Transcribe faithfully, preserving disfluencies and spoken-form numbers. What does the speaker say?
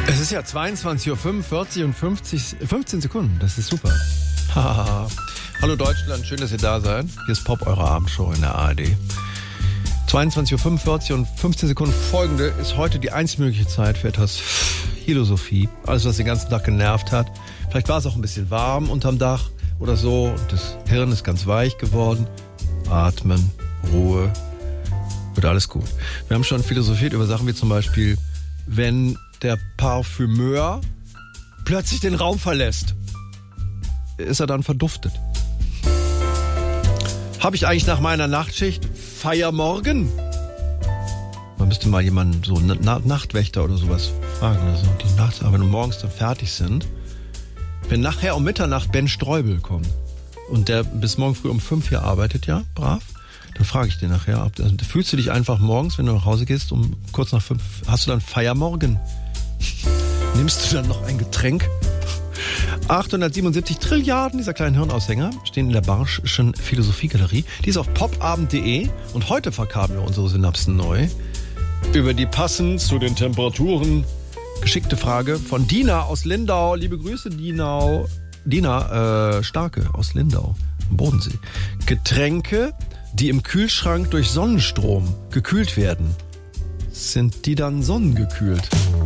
Es ist ja zweiundzwanzig Uhr fünfundvierzig und fünfzig, fünfzehn Sekunden. Das ist super. Hallo Deutschland, schön, dass ihr da seid. Hier ist Pop, eure Abendshow in der A R D. zweiundzwanzig Uhr fünfundvierzig und fünfzehn Sekunden. Folgende ist heute die einzig mögliche Zeit für etwas Philosophie. Alles, was den ganzen Tag genervt hat. Vielleicht war es auch ein bisschen warm unterm Dach oder so. Und das Hirn ist ganz weich geworden. Atmen, Ruhe, wird alles gut. Wir haben schon philosophiert über Sachen wie zum Beispiel, wenn der Parfümeur plötzlich den Raum verlässt, ist er dann verduftet? Habe ich eigentlich nach meiner Nachtschicht Feiermorgen? Man müsste mal jemanden, so einen Na- Nachtwächter oder sowas fragen, oder so, die nachts, aber wenn morgens dann fertig sind. Wenn nachher um Mitternacht Ben Streubel kommt und der bis morgen früh um fünf hier arbeitet, ja, brav, dann frage ich den nachher, ob, also, fühlst du dich einfach morgens, wenn du nach Hause gehst, um kurz nach fünf, hast du dann Feiermorgen? Nimmst du dann noch ein Getränk? achthundertsiebenundsiebzig Trilliarden dieser kleinen Hirnaushänger stehen in der Barsch'schen Philosophiegalerie. Die ist auf popabend punkt de und heute verkabeln wir unsere Synapsen neu über die passend zu den Temperaturen geschickte Frage von Dina aus Lindau. Liebe Grüße, Dina. Dina äh, Starke aus Lindau am Bodensee. Getränke, die im Kühlschrank durch Sonnenstrom gekühlt werden, sind die dann sonnengekühlt?